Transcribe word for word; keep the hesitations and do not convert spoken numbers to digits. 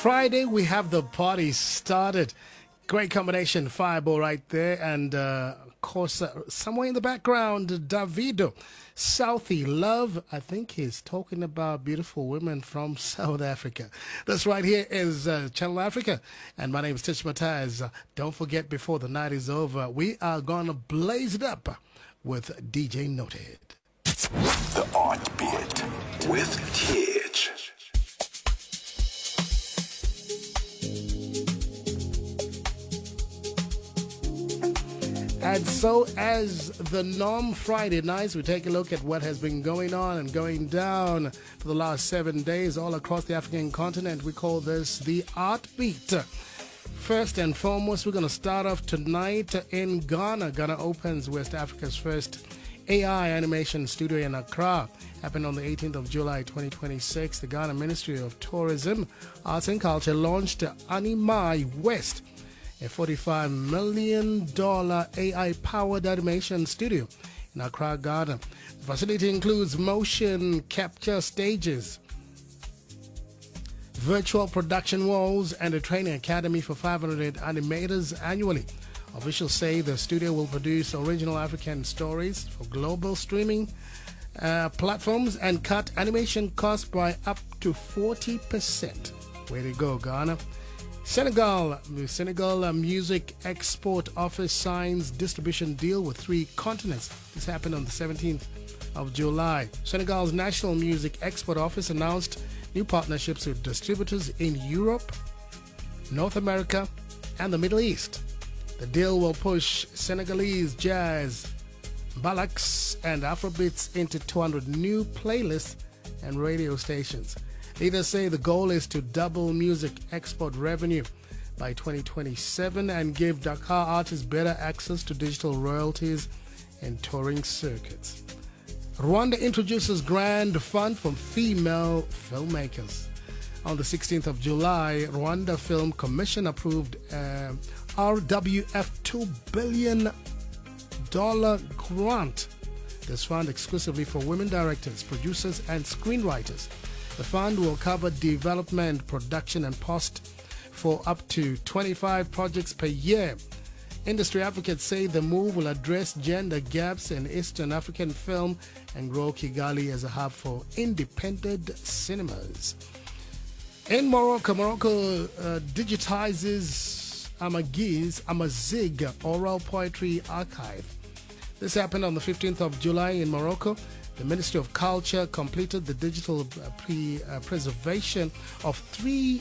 Friday, we have the party started. Great combination, Fireball right there. And, uh, of course, uh, somewhere in the background, Davido. Southie Love, I think he's talking about beautiful women from South Africa. This right here is uh, Channel Africa. And my name is Tish Mataz. Uh, don't forget, before the night is over, we are going to blaze it up with D J Noted. The Art Beat with Tish. And so, as the norm Friday nights, we take a look at what has been going on and going down for the last seven days all across the African continent. We call this the Art Beat. First and foremost, we're going to start off tonight in Ghana. Ghana opens West Africa's first A I animation studio in Accra. Happened on the eighteenth of July twenty twenty-six. The Ghana Ministry of Tourism, Arts and Culture launched Animai West, a forty-five million dollars A I-powered animation studio in Accra, Ghana. The facility includes motion capture stages, virtual production walls, and a training academy for five hundred animators annually. Officials say the studio will produce original African stories for global streaming uh, platforms and cut animation costs by up to forty percent. Way to go, Ghana. Senegal, the Senegal uh, Music Export Office signs distribution deal with three continents. This happened on the seventeenth of July. Senegal's National Music Export Office announced new partnerships with distributors in Europe, North America, and the Middle East. The deal will push Senegalese jazz, balax, and Afrobeats into two hundred new playlists and radio stations. Leaders say the goal is to double music export revenue by twenty twenty-seven and give Dakar artists better access to digital royalties and touring circuits. Rwanda introduces Grand Fund for female filmmakers. On the sixteenth of July, Rwanda Film Commission approved uh, R W F two billion dollars grant. This fund exclusively for women directors, producers, and screenwriters. The fund will cover development, production, and post for up to twenty-five projects per year. Industry advocates say the move will address gender gaps in Eastern African film and grow Kigali as a hub for independent cinemas. In Morocco, Morocco uh, digitizes Amagiz Amazigh oral poetry archive. This happened on the fifteenth of July in Morocco. The Ministry of Culture completed the digital pre, uh, preservation of three